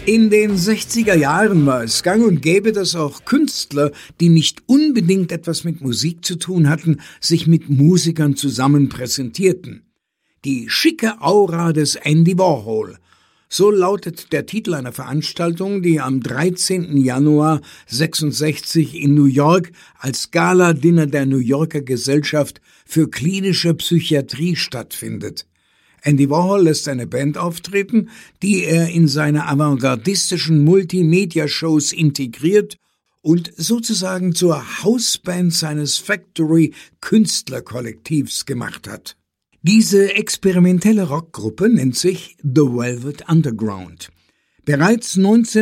In den 60er Jahren war es gang und gäbe, dass auch Künstler, die nicht unbedingt etwas mit Musik zu tun hatten, sich mit Musikern zusammen präsentierten. Die schicke Aura des Andy Warhol. So lautet der Titel einer Veranstaltung, die am 13. Januar 1966 in New York als Gala-Dinner der New Yorker Gesellschaft für klinische Psychiatrie stattfindet. Andy Warhol lässt eine Band auftreten, die er in seine avantgardistischen Multimedia-Shows integriert und sozusagen zur Hausband seines Factory-Künstlerkollektivs gemacht hat. Diese experimentelle Rockgruppe nennt sich The Velvet Underground. Bereits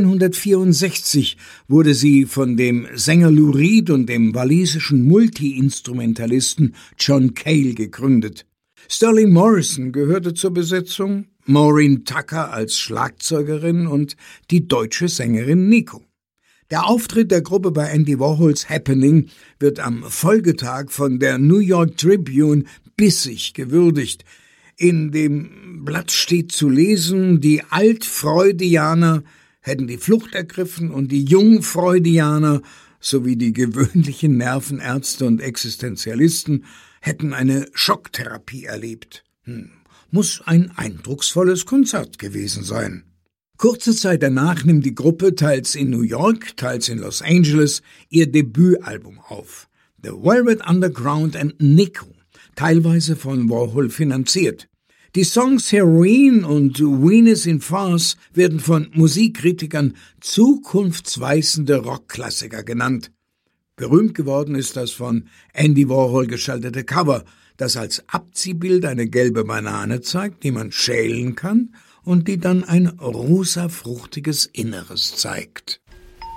1964 wurde sie von dem Sänger Lou Reed und dem walisischen Multi-Instrumentalisten John Cale gegründet. Sterling Morrison gehörte zur Besetzung, Maureen Tucker als Schlagzeugerin und die deutsche Sängerin Nico. Der Auftritt der Gruppe bei Andy Warhols Happening wird am Folgetag von der New York Tribune bissig gewürdigt. In dem Blatt steht zu lesen, die Altfreudianer hätten die Flucht ergriffen und die Jungfreudianer sowie die gewöhnlichen Nervenärzte und Existenzialisten hätten eine Schocktherapie erlebt. Muss ein eindrucksvolles Konzert gewesen sein. Kurze Zeit danach nimmt die Gruppe teils in New York, teils in Los Angeles ihr Debütalbum auf. The Velvet Underground and Nico, teilweise von Warhol finanziert. Die Songs Heroin und Venus in Farce werden von Musikkritikern zukunftsweisende Rockklassiker genannt. Berühmt geworden ist das von Andy Warhol gestaltete Cover, das als Abziehbild eine gelbe Banane zeigt, die man schälen kann und die dann ein rosa fruchtiges Inneres zeigt.